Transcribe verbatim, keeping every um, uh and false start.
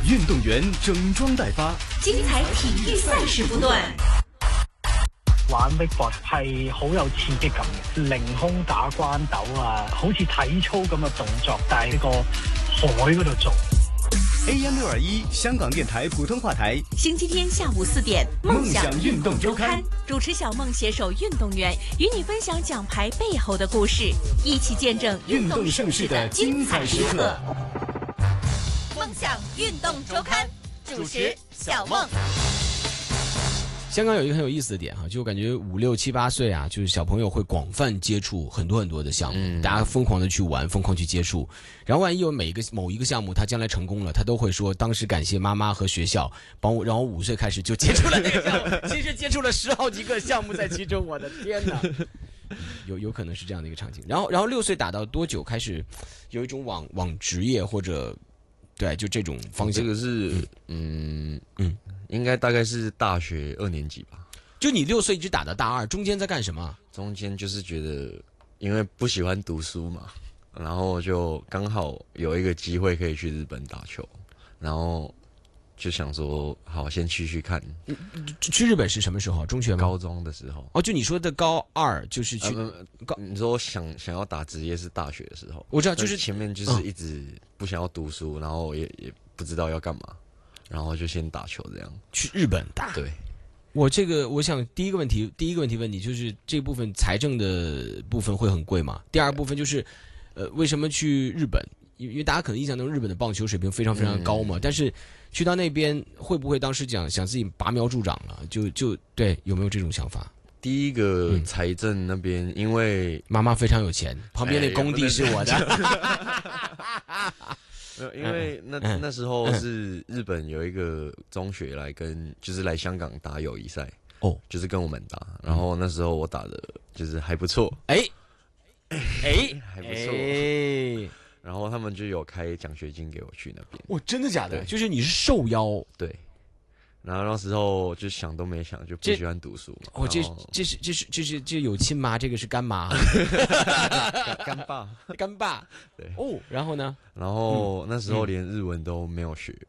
运动员整裝待發， 精彩體育賽事不斷。 玩 wakeboard 係好有刺激感嘅，凌空打關斗啊，好似體操咁嘅動作，但係呢個海嗰度做。 A M 六二一香港電台普通話台， 星期天下午四點， 夢想運動週刊， 主持小夢攜手運動員，與你分享獎牌背後的故事，一起見證運動盛世的精彩時刻。夢想運動週刊，主持小夢。 香港有一個很有意思的點哈，就我感覺五六七八歲啊，就是小朋友會廣泛接觸很多很多的項目，嗯、大家瘋狂的去玩，瘋狂去接觸。然後萬一有每一個某一個項目，他將來成功了，他都會說當時感謝媽媽和學校幫我，讓我五歲開始就接觸了那個項目，其實接觸了十好幾個項目在其中，我的天哪！有有可能是這樣的一個場景。然後然後六歲打到多久開始有一種往往職業或者對就這種方向？ 這個是嗯嗯。嗯應該大概是大學二年級吧。 就你六歲一直打到大二，中間在幹什麼？ 中間就是覺得，因為不喜歡讀書嘛，然後就剛好有一個機會可以去日本打球，然後就想說，好，先去去看。 去日本是什麼時候？中學嗎？ 高中的時候。 哦，就你說的高二，就是去、 呃、 高。 你說想想要打職業是大學的時候。 我知道，就是前面就是一直不想要讀書，嗯、然後也也不知道要幹嘛。然後就先打球，這樣去日本打。 對， 我這個我想第一個問題，第一個問題問你，就是這部分財政的部分會很貴嗎？第二部分就是，呃，為什麼去日本？因為大家可能印象中日本的棒球水平非常非常高嘛，嗯、但是去到那邊會不會當時講想自己拔苗助長了？就就對，有沒有這種想法？ 第一個財政那邊，嗯、因為媽媽非常有錢，旁邊那工地是我的。 因為那那時候是日本有一個中學來跟，就是來香港打友誼賽哦，就是跟我們打。然後那時候我打的就是還不錯，哎哎還不錯。然後他們就有開獎學金給我去那邊。 哇，真的假的？就是你是受邀？ 對。然後那時候就想都沒想，就不喜歡讀書嘛。 哦，這這是這是這是這有親媽，這個是乾媽， 乾爸， 乾爸。對。哦，然後呢？ 然後那時候連日文都沒有學，